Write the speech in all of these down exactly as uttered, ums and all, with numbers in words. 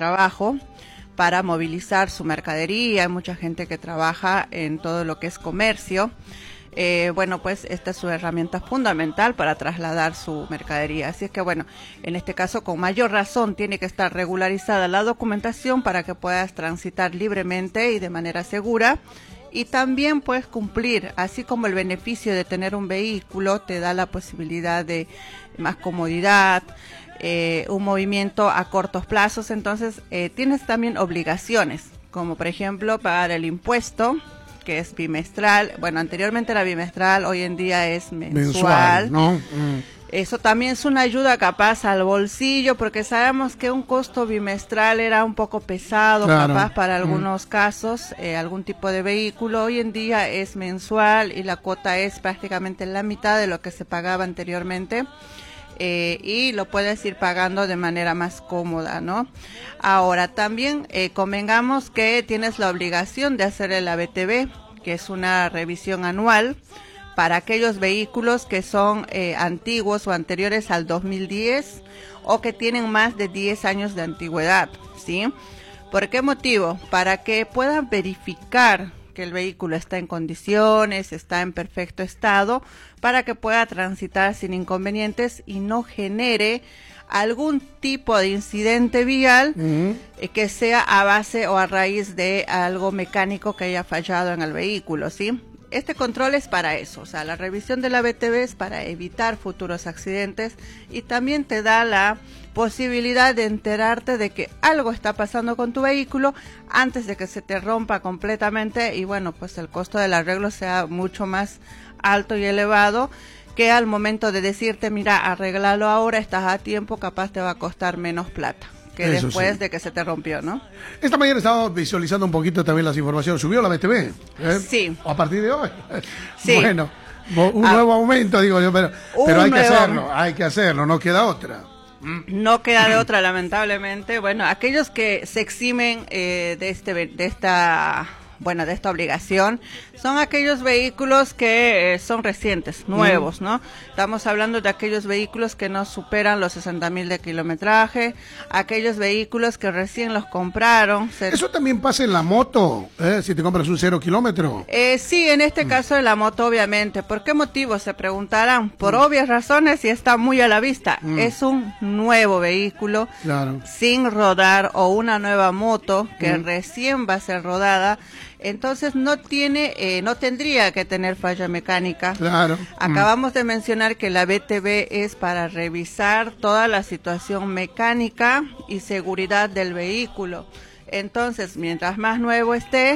trabajo para movilizar su mercadería. Hay mucha gente que trabaja en todo lo que es comercio. Eh, bueno, pues esta es su herramienta fundamental para trasladar su mercadería. Así es que, bueno, en este caso, con mayor razón, tiene que estar regularizada la documentación para que puedas transitar libremente y de manera segura. Y también puedes cumplir, así como el beneficio de tener un vehículo te da la posibilidad de más comodidad, eh, un movimiento a cortos plazos. Entonces, eh, tienes también obligaciones, como por ejemplo pagar el impuesto, que es bimestral. Bueno, anteriormente era bimestral, hoy en día es mensual, mensual, ¿no? Mm. Eso también es una ayuda capaz al bolsillo, porque sabemos que un costo bimestral era un poco pesado, claro, capaz para algunos mm. casos, eh, algún tipo de vehículo. Hoy en día es mensual y la cuota es prácticamente la mitad de lo que se pagaba anteriormente. Eh, y lo puedes ir pagando de manera más cómoda, ¿no? Ahora también eh, convengamos que tienes la obligación de hacer el A B T V, que es una revisión anual para aquellos vehículos que son eh, antiguos o anteriores al dos mil diez o que tienen más de diez años de antigüedad, ¿sí? ¿Por qué motivo? Para que puedan verificar que el vehículo está en condiciones, está en perfecto estado, para que pueda transitar sin inconvenientes y no genere algún tipo de incidente vial uh-huh. eh, que sea a base o a raíz de algo mecánico que haya fallado en el vehículo, ¿sí? Este control es para eso, o sea, la revisión del A B T V es para evitar futuros accidentes y también te da la posibilidad de enterarte de que algo está pasando con tu vehículo antes de que se te rompa completamente y bueno, pues el costo del arreglo sea mucho más alto y elevado que al momento de decirte, mira, arréglalo ahora, estás a tiempo, capaz te va a costar menos plata que Eso después sí. de que se te rompió, ¿no? Esta mañana estábamos visualizando un poquito también las informaciones. ¿Subió la B T V? ¿Eh? Sí. ¿A partir de hoy? Sí. Bueno, un ah, nuevo aumento, digo yo, pero, pero hay nuevo... que hacerlo, hay que hacerlo, no queda otra. No queda de otra, lamentablemente. Bueno, aquellos que se eximen eh, de este de esta bueno de esta obligación son aquellos vehículos que eh, son recientes, nuevos, ¿no? Estamos hablando de aquellos vehículos que no superan los sesenta mil de kilometraje, aquellos vehículos que recién los compraron. Se... Eso también pasa en la moto, ¿eh? Si te compras un cero kilómetro. Eh, sí, en este mm. caso de la moto, obviamente. ¿Por qué motivo? Se preguntarán. Por mm. obvias razones y está muy a la vista. Mm. Es un nuevo vehículo, claro, sin rodar, o una nueva moto que mm. recién va a ser rodada. Entonces no tiene, eh, no tendría que tener falla mecánica. Claro. Acabamos mm. de mencionar que la B T V es para revisar toda la situación mecánica y seguridad del vehículo. Entonces, mientras más nuevo esté,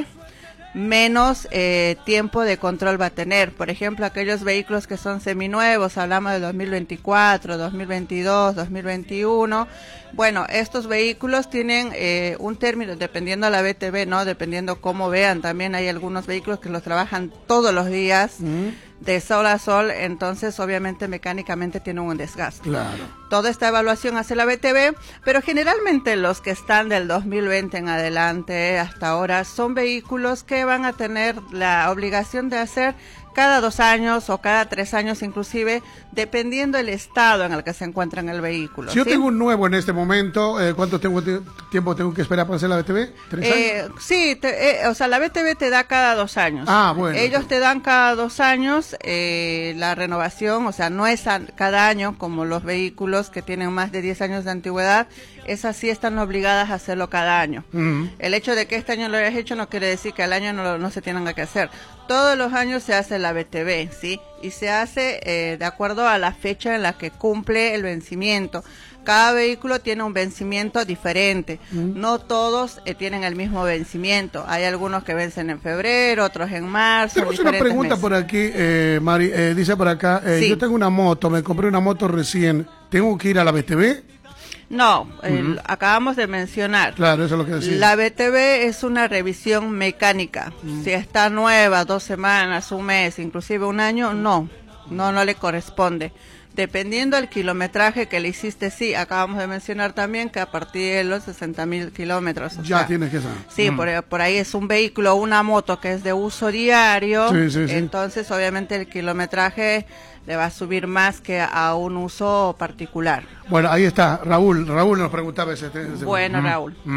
menos eh, tiempo de control va a tener. Por ejemplo, aquellos vehículos que son seminuevos, hablamos de dos mil veinticuatro, dos mil veintidós, dos mil veintiuno. Bueno, estos vehículos tienen eh, un término, dependiendo de la B T V, ¿no? Dependiendo cómo vean. También hay algunos vehículos que los trabajan todos los días, mm. de sol a sol, entonces obviamente mecánicamente tienen un desgaste. Claro. Toda esta evaluación hace la B T V, pero generalmente los que están del dos mil veinte en adelante hasta ahora son vehículos que van a tener la obligación de hacer cada dos años o cada tres años inclusive, dependiendo el estado en el que se encuentra en el vehículo. Si yo ¿sí? tengo un nuevo en este momento, eh, ¿cuánto tengo, tiempo tengo que esperar para hacer la B T V? ¿Tres eh, años? Sí, te, eh, o sea, la B T V te da cada dos años. Ah, bueno. Ellos te dan cada dos años eh, la renovación, o sea, no es a, cada año como los vehículos que tienen más de diez años de antigüedad, esas sí están obligadas a hacerlo cada año. Uh-huh. El hecho de que este año lo hayas hecho no quiere decir que al año no, no se tenga que hacer. Todos los años se hace la B T V, ¿sí? Y se hace eh, de acuerdo a la fecha en la que cumple el vencimiento. Cada vehículo tiene un vencimiento diferente. Mm. No todos eh, tienen el mismo vencimiento. Hay algunos que vencen en febrero, otros en marzo. Tenemos una pregunta meses. por aquí, eh, Mari. Eh, dice por acá, eh, sí. yo tengo una moto, me compré una moto recién. ¿Tengo que ir a la B T V? No, uh-huh. el, acabamos de mencionar. Claro, eso es lo que decía. La B T V es una revisión mecánica. Uh-huh. Si está nueva, dos semanas, un mes, inclusive un año, no, no, no le corresponde. Dependiendo del kilometraje que le hiciste, sí, acabamos de mencionar también que a partir de los sesenta mil kilómetros. Ya sea, tienes que saber. Sí, mm. por, por ahí es un vehículo, una moto que es de uso diario, sí, sí, sí. entonces obviamente el kilometraje le va a subir más que a un uso particular. Bueno, ahí está, Raúl, Raúl nos preguntaba ese, ese Bueno, mm. Raúl.